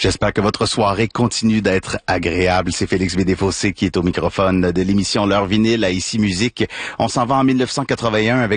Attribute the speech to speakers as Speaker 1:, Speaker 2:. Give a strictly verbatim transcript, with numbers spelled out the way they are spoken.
Speaker 1: J'espère que votre soirée continue d'être agréable. C'est Félix Bédéfossé qui est au microphone de l'émission L'heure vinyle à Ici Musique. On s'en va en mille neuf cent quatre-vingt-un avec